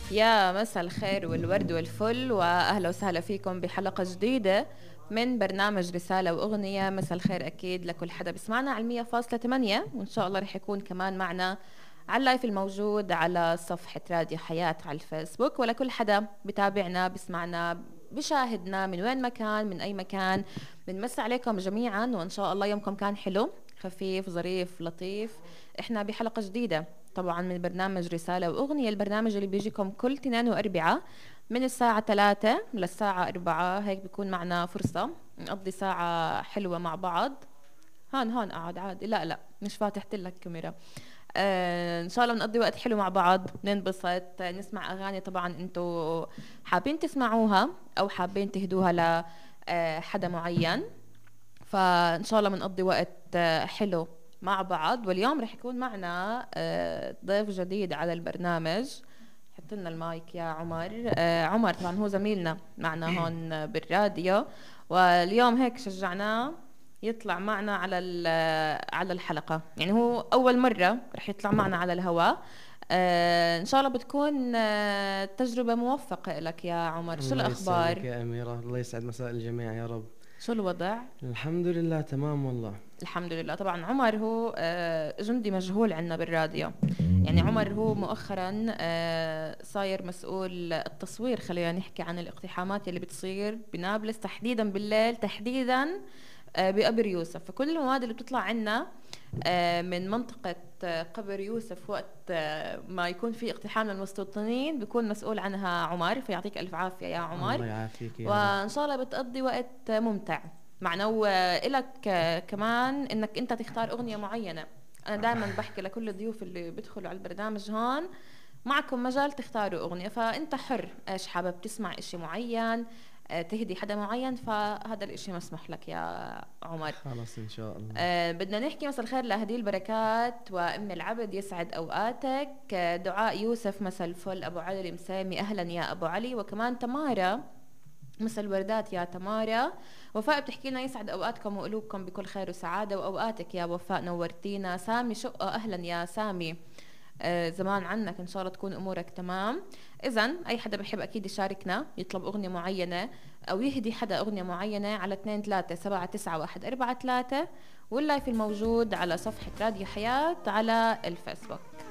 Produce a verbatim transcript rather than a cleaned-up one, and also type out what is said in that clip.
يا مساء الخير والورد والفل، واهلا وسهلا فيكم بحلقه جديده من برنامج رساله واغنيه. مساء الخير اكيد لكل حدا بسمعنا على مية فاصلة ثمانية، وان شاء الله رح يكون كمان معنا على اللايف الموجود على صفحه راديو حياه على الفيسبوك، ولكل حدا بتابعنا بسمعنا بشاهدنا من وين ما كان، من اي مكان. بنمسي عليكم جميعا، وان شاء الله يومكم كان حلو خفيف ظريف لطيف. احنا بحلقه جديده طبعا من برنامج رسالة وأغنية، البرنامج اللي بيجيكم كل تنين وأربعة من الساعة ثلاثة للساعة أربعة. هيك بيكون معنا فرصة نقضي ساعة حلوة مع بعض. هون هون قاعد عادي، لا لا مش فاتحت لك كاميرا. آه ان شاء الله نقضي وقت حلو مع بعض، ننبسط، نسمع اغاني طبعا انتوا حابين تسمعوها او حابين تهدوها ل آه، حدا معين. فان شاء الله بنقضي وقت آه، حلو مع بعض. واليوم رح يكون معنا آه، ضيف جديد على البرنامج. حط لنا المايك يا عمر. آه، عمر طبعا هو زميلنا معنا هون بالراديو، واليوم هيك شجعناه يطلع معنا على على الحلقة. يعني هو أول مرة رح يطلع معنا على الهواء. آه، إن شاء الله بتكون آه، تجربة موفقة لك يا عمر. شو الله يسعدك الأخبار؟ يا أميرة، الله يسعد مساء الجميع يا رب. شو الوضع؟ الحمد لله تمام والله. الحمد لله. طبعا عمر هو آه، جندي مجهول عندنا بالراديو. يعني عمر هو مؤخرا آه، صاير مسؤول التصوير. خلينا نحكي عن الاقتحامات اللي بتصير بنابلس تحديدا بالليل، تحديدا آه، بقبر يوسف. فكل المواد اللي بتطلع عنا آه، من منطقة آه، قبر يوسف وقت آه، ما يكون في اقتحام للمستوطنين بيكون مسؤول عنها عمر. فيعطيك ألف عافية يا عمر، الله يعافيك يا رب. وإن شاء الله بتقضي وقت ممتع معنا. وإلك كمان إنك أنت تختار أغنية معينة. أنا دائما بحكي لكل الضيوف اللي بيدخلوا على البرنامج هون، معكم مجال تختاروا أغنية، فأنت حر إيش حابب تسمع، إشي معين آه، تهدي حدا معين، فهذا الإشي مسموح لك يا عمر. خلاص إن شاء الله. أه بدنا نحكي مساء الخير لهدي البركات وأم العبد، يسعد أوقاتك. آه، دعاء يوسف مساء الفل. أبو علي المسامي أهلا يا أبو علي. وكمان تمارا مساء الوردات يا تمارا. وفاء بتحكي لنا يسعد اوقاتكم وقلوبكم بكل خير وسعاده، واوقاتك يا وفاء نورتينا. سامي شقه اهلا يا سامي. آه زمان عنك، ان شاء الله تكون امورك تمام. اذا اي حدا بحب اكيد يشاركنا، يطلب اغنيه معينه او يهدي حدا اغنيه معينه على اثنين ثلاثة سبعة تسعة واحد أربعة ثلاثة، واللايف الموجود على صفحه راديو حياه على الفيسبوك.